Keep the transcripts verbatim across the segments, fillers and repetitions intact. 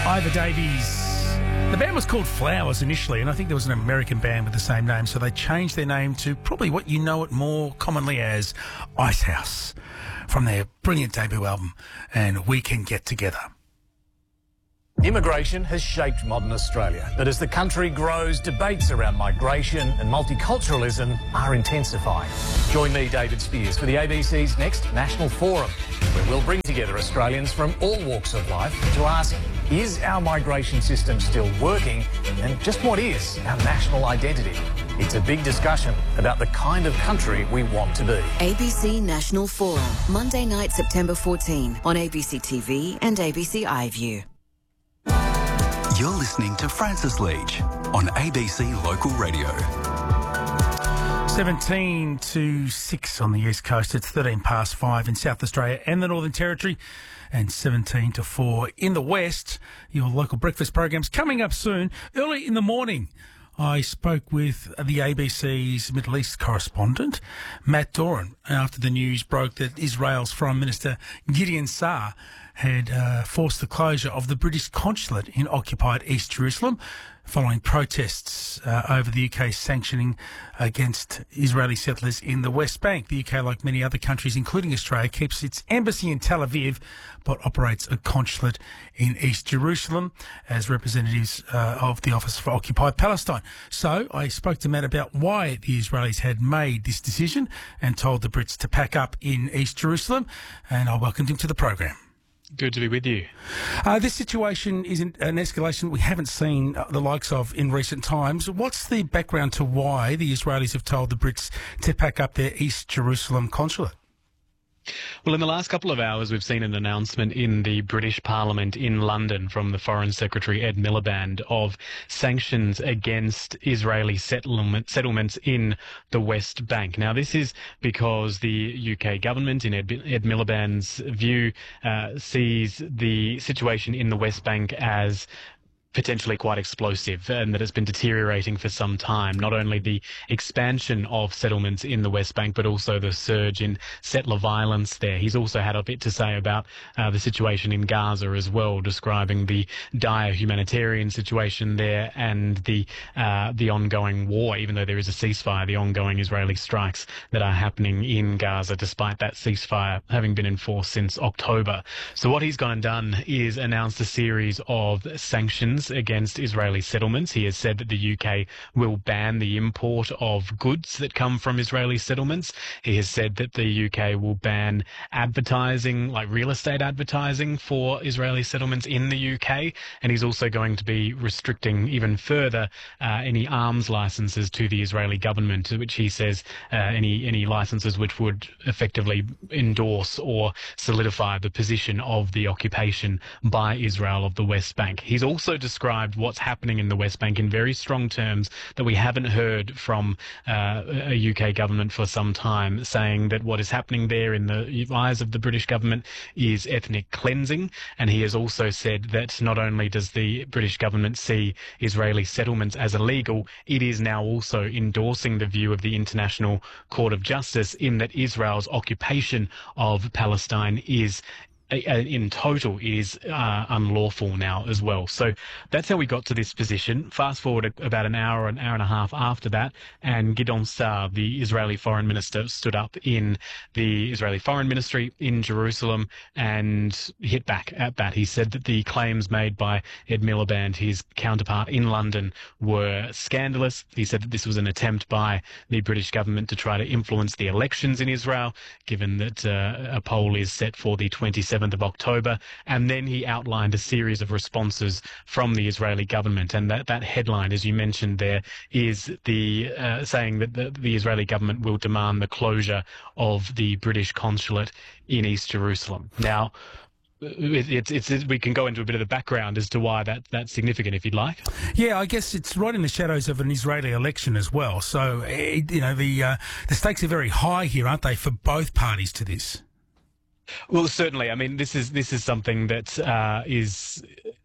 Ivor Davies. The band was called Flowers initially, and I think there was an American band with the same name, so they changed their name to probably what you know it more commonly as Icehouse from their brilliant debut album, And We Can Get Together. Immigration has shaped modern Australia, but as the country grows, debates around migration and multiculturalism are intensifying. Join me, David Spears, for the A B C's next National Forum, where we'll bring together Australians from all walks of life to ask, is our migration system still working, and just what is our national identity? It's a big discussion about the kind of country we want to be. A B C National Forum, Monday night, September fourteenth, on A B C T V and A B C iView. You're listening to Francis Leach on A B C Local Radio. seventeen to six on the East Coast. It's thirteen past five in South Australia and the Northern Territory, and seventeen to four in the West. Your local breakfast program's coming up soon. Early in the morning, I spoke with the A B C's Middle East correspondent, Matt Doran, after the news broke that Israel's Foreign Minister Gideon Saar had uh, forced the closure of the British consulate in occupied East Jerusalem following protests uh, over the U K's sanctioning against Israeli settlers in the West Bank. The U K, like many other countries, including Australia, keeps its embassy in Tel Aviv but operates a consulate in East Jerusalem as representatives uh, of the Office for Occupied Palestine. So I spoke to Matt about why the Israelis had made this decision and told the Brits to pack up in East Jerusalem, and I welcomed him to the program. Good to be with you. Uh, this situation is an, an escalation we haven't seen uh, the likes of in recent times. What's the background to why the Israelis have told the Brits to pack up their East Jerusalem consulate? Well, in the last couple of hours, we've seen an announcement in the British Parliament in London from the Foreign Secretary Ed Miliband of sanctions against Israeli settlement, settlements in the West Bank. Now, this is because the U K government, in Ed, Ed Miliband's view, uh, sees the situation in the West Bank as potentially quite explosive, and that it's been deteriorating for some time. Not only the expansion of settlements in the West Bank, but also the surge in settler violence there. He's also had a bit to say about uh, the situation in Gaza as well, describing the dire humanitarian situation there and the uh, the ongoing war, even though there is a ceasefire, the ongoing Israeli strikes that are happening in Gaza, despite that ceasefire having been enforced since October. So what he's gone and done is announced a series of sanctions against Israeli settlements. He has said that the U K will ban the import of goods that come from Israeli settlements. He has said that the U K will ban advertising, like real estate advertising, for Israeli settlements in the U K. And he's also going to be restricting even further uh, any arms licenses to the Israeli government, which he says uh, any, any licenses which would effectively endorse or solidify the position of the occupation by Israel of the West Bank. He's also described what's happening in the West Bank in very strong terms that we haven't heard from uh, a U K government for some time, saying that what is happening there in the eyes of the British government is ethnic cleansing. And he has also said that not only does the British government see Israeli settlements as illegal, it is now also endorsing the view of the International Court of Justice in that Israel's occupation of Palestine is in total is uh, unlawful now as well. So that's how we got to this position. Fast forward about an hour, an hour and a half after that, and Gideon Saar, the Israeli foreign minister, stood up in the Israeli foreign ministry in Jerusalem and hit back at that. He said that the claims made by Ed Miliband, his counterpart in London, were scandalous. He said that this was an attempt by the British government to try to influence the elections in Israel, given that uh, a poll is set for the twenty-seventh of October. And then he outlined a series of responses from the Israeli government. And that, that headline, as you mentioned there, is the uh, saying that the, the Israeli government will demand the closure of the British consulate in East Jerusalem. Now, It's, it's, it's, we can go into a bit of the background as to why that, that's significant, if you'd like. Yeah, I guess it's right in the shadows of an Israeli election as well. So, it, you know, the uh, the stakes are very high here, aren't they, for both parties to this? Well, certainly. I mean, this is this is something that uh, is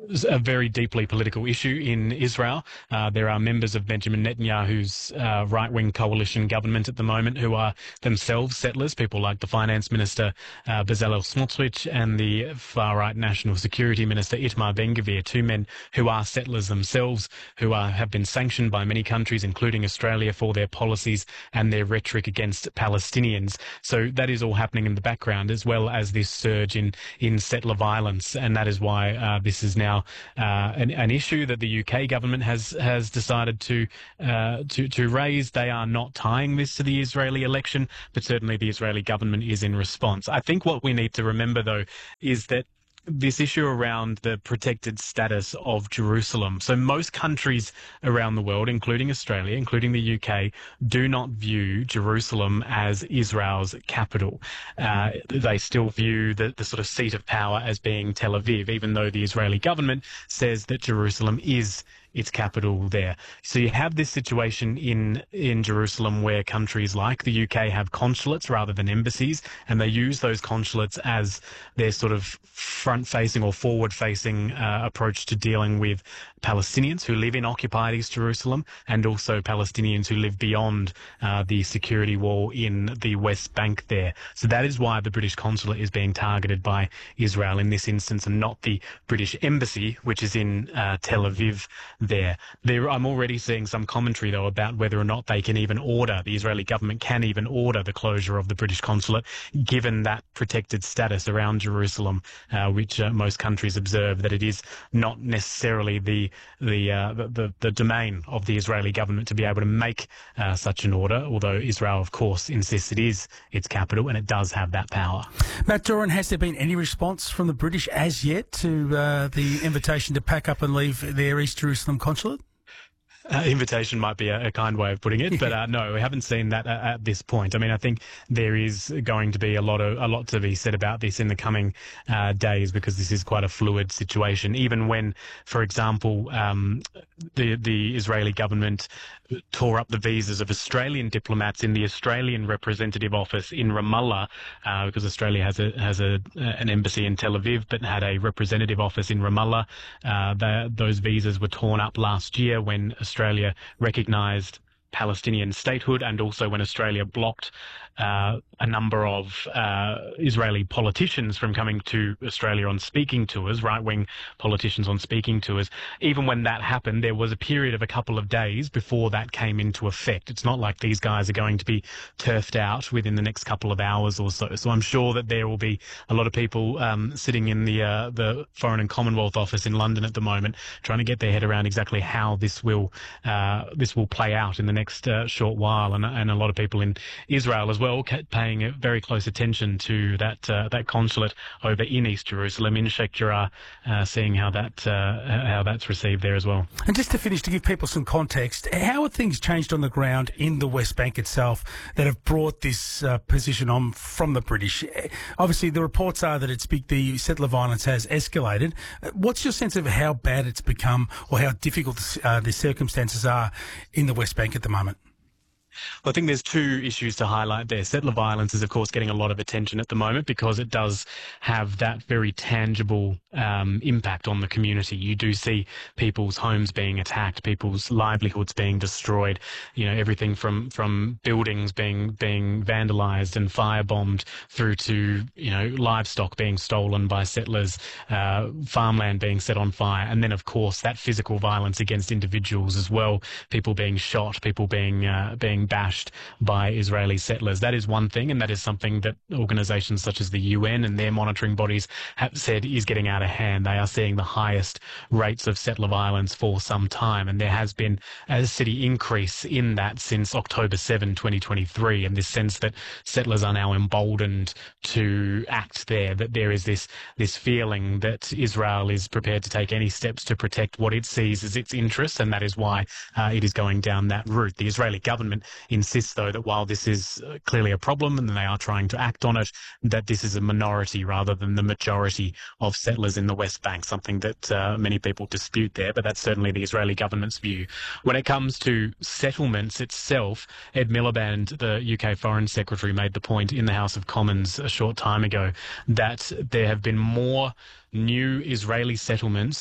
a very deeply political issue in Israel. Uh, there are members of Benjamin Netanyahu's uh, right-wing coalition government at the moment who are themselves settlers, people like the finance minister uh, Bezalel Smotrich and the far-right national security minister Itamar Ben-Gvir, two men who are settlers themselves, who are, have been sanctioned by many countries, including Australia, for their policies and their rhetoric against Palestinians. So that is all happening in the background, as well as this surge in, in settler violence, and that is why uh, this is now uh, an, an issue that the U K government has has decided to uh, to to raise. They are not tying this to the Israeli election, but certainly the Israeli government is in response. I think what we need to remember, though, is that this issue around the protected status of Jerusalem. So most countries around the world, including Australia, including the U K, do not view Jerusalem as Israel's capital. Uh, they still view the, the sort of seat of power as being Tel Aviv, even though the Israeli government says that Jerusalem is its capital there. So you have this situation in in Jerusalem where countries like the U K have consulates rather than embassies, and they use those consulates as their sort of front-facing or forward-facing uh, approach to dealing with Palestinians who live in occupied East Jerusalem, and also Palestinians who live beyond uh, the security wall in the West Bank there. So that is why the British consulate is being targeted by Israel in this instance, and not the British embassy, which is in uh, Tel Aviv there. There, I'm already seeing some commentary, though, about whether or not they can even order, the Israeli government can even order the closure of the British consulate, given that protected status around Jerusalem, uh, which uh, most countries observe that it is not necessarily the the, uh, the the the domain of the Israeli government to be able to make uh, such an order, although Israel, of course, insists it is its capital and it does have that power. Matt Doran, has there been any response from the British as yet to uh, the invitation to pack up and leave their East Jerusalem consulate? Uh, invitation might be a, a kind way of putting it, but uh, no, we haven't seen that uh, at this point. I mean, I think there is going to be a lot of a lot to be said about this in the coming uh, days, because this is quite a fluid situation. Even when, for example, um, the the Israeli government tore up the visas of Australian diplomats in the Australian representative office in Ramallah, uh, because Australia has a has a an embassy in Tel Aviv, but had a representative office in Ramallah. Uh, the, those visas were torn up last year when Australia recognised Palestinian statehood, and also when Australia blocked uh, a number of uh, Israeli politicians from coming to Australia on speaking tours, right-wing politicians on speaking tours. Even when that happened, there was a period of a couple of days before that came into effect. It's not like these guys are going to be turfed out within the next couple of hours or so. So I'm sure that there will be a lot of people um, sitting in the uh, the Foreign and Commonwealth Office in London at the moment, trying to get their head around exactly how this will uh, this will play out in the next next uh, short while, and, and a lot of people in Israel as well paying very close attention to that uh, that consulate over in East Jerusalem in Sheikh Jarrah, uh, seeing how that uh, how that's received there as well. And just to finish, to give people some context, how have things changed on the ground in the West Bank itself that have brought this uh, position on from the British? Obviously, the reports are that it's big, the settler violence has escalated. What's your sense of how bad it's become, or how difficult uh, the circumstances are in the West Bank at the moment? Well, I think there's two issues to highlight there. Settler violence is, of course, getting a lot of attention at the moment because it does have that very tangible um, impact on the community. You do see people's homes being attacked, people's livelihoods being destroyed, you know, everything from, from buildings being being vandalised and firebombed through to, you know, livestock being stolen by settlers, uh, farmland being set on fire, and then, of course, that physical violence against individuals as well, people being shot, people being uh, being bashed by Israeli settlers. That is one thing, and that is something that organisations such as the U N and their monitoring bodies have said is getting out of hand. They are seeing the highest rates of settler violence for some time, and there has been a steady increase in that since October seventh, twenty twenty-three, in this sense that settlers are now emboldened to act there, that there is this, this feeling that Israel is prepared to take any steps to protect what it sees as its interests, and that is why uh, it is going down that route. The Israeli government insists, though, that while this is uh, clearly a problem and they are trying to act on it, that this is a minority rather than the majority of settlers in the West Bank, something that uh, many people dispute there, but that's certainly the Israeli government's view. When it comes to settlements itself, Ed Miliband, the U K Foreign Secretary, made the point in the House of Commons a short time ago that there have been more new Israeli settlements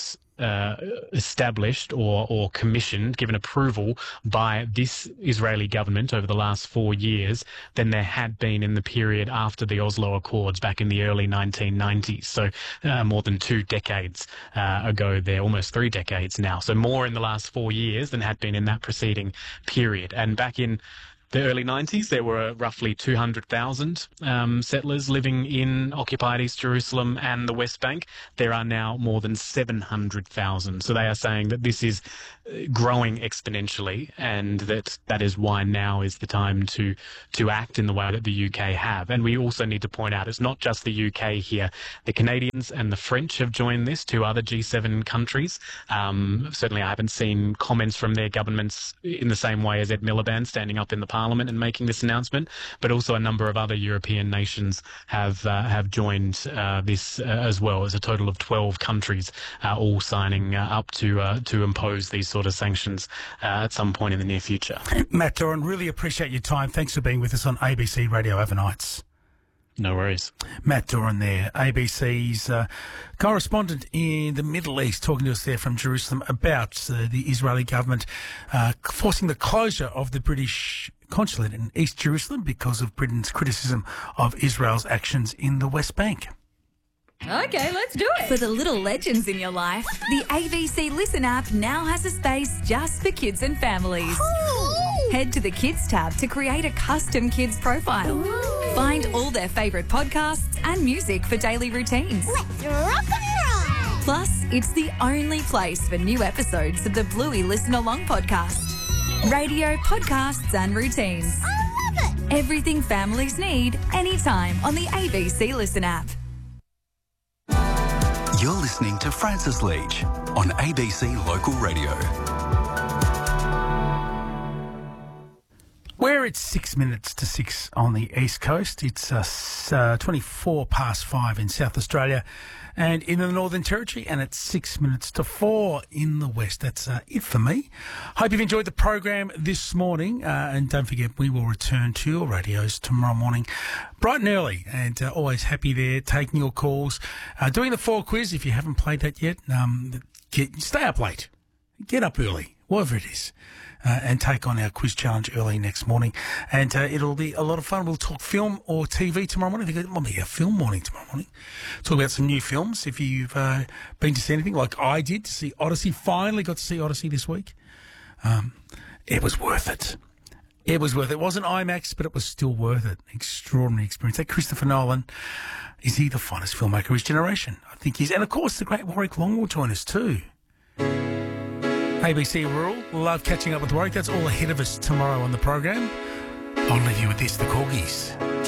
uh, established or, or commissioned, given approval by this Israeli government over the last four years than there had been in the period after the Oslo Accords back in the early nineteen nineties. So uh, more than two decades uh, ago there, almost three decades now. So more in the last four years than had been in that preceding period. And back in the early nineties, there were roughly two hundred thousand um, settlers living in occupied East Jerusalem and the West Bank. There are now more than seven hundred thousand. So they are saying that this is growing exponentially, and that that is why now is the time to to act in the way that the U K have. And we also need to point out it's not just the U K here. The Canadians and the French have joined this, two other G seven countries. Um, certainly I haven't seen comments from their governments in the same way as Ed Miliband standing up in the Parliament and making this announcement, but also a number of other European nations have uh, have joined uh, this uh, as well, as a total of twelve countries uh, all signing uh, up to uh, to impose these sort of sanctions uh, at some point in the near future. Matt Doran, really appreciate your time. Thanks for being with us on A B C Radio overnights. No worries. Matt Doran there, A B C's uh, correspondent in the Middle East, talking to us there from Jerusalem about uh, the Israeli government uh, forcing the closure of the British consulate in East Jerusalem because of Britain's criticism of Israel's actions in the West Bank. Okay, let's do it. For the little legends in your life, the A B C Listen app now has a space just for kids and families. Ooh. Head to the Kids tab to create a custom kids profile. Ooh. Find all their favourite podcasts and music for daily routines. Let's rock and roll. Plus, it's the only place for new episodes of the Bluey Listen Along podcast. Radio, podcasts and routines. I love it. Everything families need, anytime on the A B C Listen app. You're listening to Francis Leach on A B C Local Radio. Where it's six minutes to six on the East Coast, it's uh, uh, twenty-four past five in South Australia and in the Northern Territory, and it's six minutes to four in the West. That's uh, it for me. Hope you've enjoyed the program this morning, uh, and don't forget we will return to your radios tomorrow morning bright and early, and uh, always happy there taking your calls, uh, doing the four quiz if you haven't played that yet. Um, get, stay up late, get up early, whatever it is. Uh, and take on our quiz challenge early next morning. And uh, it'll be a lot of fun. We'll talk film or T V tomorrow morning. I think it might be a film morning tomorrow morning. Talk about some new films. If you've uh, been to see anything like I did to see Odyssey, finally got to see Odyssey this week. Um, it was worth it. It was worth it. It wasn't IMAX, but it was still worth it. Extraordinary experience. That Christopher Nolan, is he the finest filmmaker of his generation? I think he's. And of course, the great Warwick Long will join us too. A B C Rural, love catching up with Warwick. That's all ahead of us tomorrow on the program. I'll leave you with this, the Corgis.